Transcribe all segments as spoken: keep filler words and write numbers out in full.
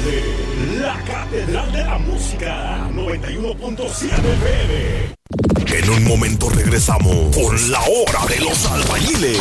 de la Catedral de la Música, noventa y uno punto siete F M. En un momento regresamos con la hora de los albañiles.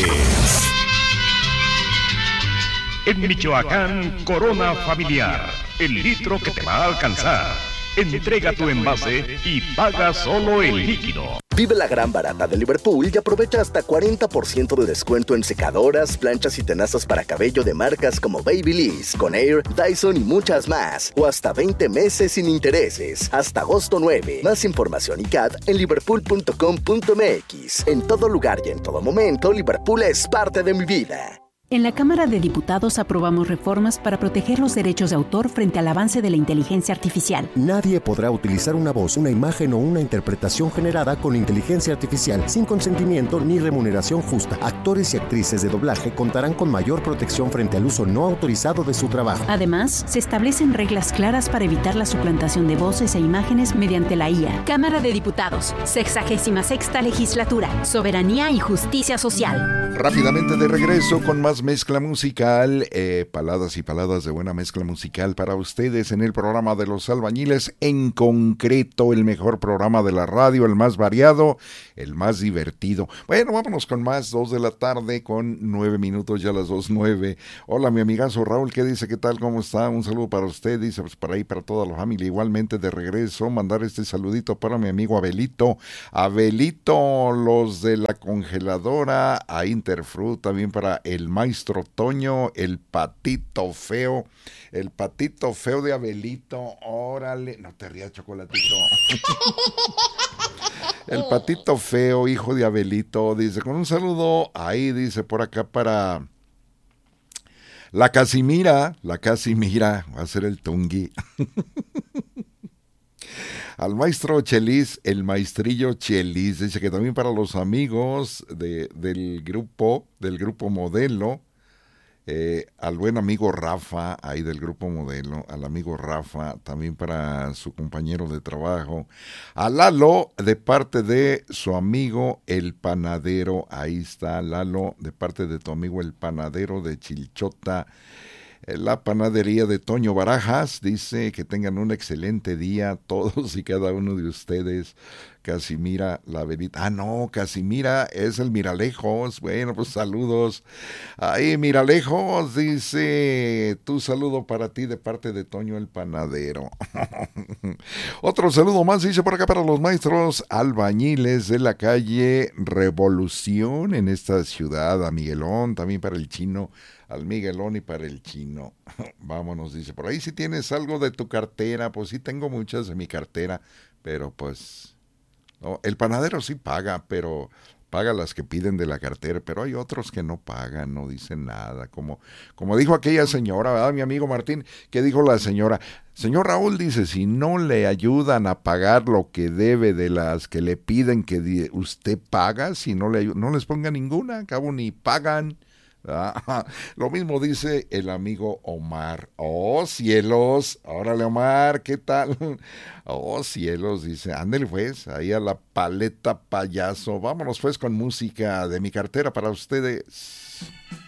En Michoacán, Corona Familiar, el litro que te va a alcanzar. Entrega tu envase y paga solo el líquido. Vive la gran barata de Liverpool y aprovecha hasta cuarenta por ciento de descuento en secadoras, planchas y tenazas para cabello de marcas como Babyliss, Conair, Dyson y muchas más. O hasta veinte meses sin intereses. Hasta agosto nueve. Más información y C A D en liverpool punto com punto m x. En todo lugar y en todo momento, Liverpool es parte de mi vida. En la Cámara de Diputados aprobamos reformas para proteger los derechos de autor frente al avance de la inteligencia artificial. Nadie podrá utilizar una voz, una imagen o una interpretación generada con inteligencia artificial sin consentimiento ni remuneración justa. Actores y actrices de doblaje contarán con mayor protección frente al uso no autorizado de su trabajo. Además, se establecen reglas claras para evitar la suplantación de voces e imágenes mediante la I A. Cámara de Diputados, sexagésima sexta legislatura, soberanía y justicia social. Rápidamente de regreso con más mezcla musical, eh, paladas y paladas de buena mezcla musical para ustedes en el programa de los albañiles, en concreto el mejor programa de la radio, el más variado, el más divertido. Bueno, vámonos con más, dos de la tarde con nueve minutos, ya las dos nueve. Hola, mi amigazo Raúl, ¿qué dice? ¿Qué tal? ¿Cómo está? Un saludo para usted, dice, pues para ahí, para toda la familia. Igualmente de regreso, mandar este saludito para mi amigo Abelito. Abelito, los de la congeladora, a Interfruit, también para el maestro Toño, el patito feo, el patito feo de Abelito, órale, no te rías, Chocolatito. El patito feo, hijo de Abelito, dice, con un saludo, ahí dice por acá para la Casimira, la Casimira, va a ser el Tungui. Al maestro Chelis, el maestrillo Chelis, dice que también para los amigos de, del grupo, del grupo Modelo, eh, al buen amigo Rafa, ahí del grupo Modelo, al amigo Rafa, también para su compañero de trabajo, a Lalo, de parte de su amigo el panadero, ahí está Lalo, de parte de tu amigo el panadero de Chilchota, la panadería de Toño Barajas. Dice que tengan un excelente día todos y cada uno de ustedes. Casimira, la verita. Ah, no, Casimira es el Miralejos. Bueno, pues saludos. Ahí, Miralejos, dice, tu saludo para ti de parte de Toño el panadero. Otro saludo más, dice por acá para los maestros albañiles de la calle Revolución en esta ciudad, a Miguelón, también para el chino, al Miguelón y para el chino. Vámonos, dice, por ahí si tienes algo de tu cartera, pues sí tengo muchas de mi cartera, pero pues... No, el panadero sí paga, pero paga las que piden de la cartera, pero hay otros que no pagan, no dicen nada, como, como dijo aquella señora, ¿verdad, mi amigo Martín? ¿Qué dijo la señora? Señor Raúl, dice, si no le ayudan a pagar lo que debe de las que le piden que di- usted paga, si no le no les ponga ninguna, a cabo ni pagan. Ah, lo mismo dice el amigo Omar. Oh, cielos, órale Omar, ¿qué tal? Oh, cielos, dice, ándale pues, ahí a la paleta payaso. Vámonos pues con música de mi cartera para ustedes.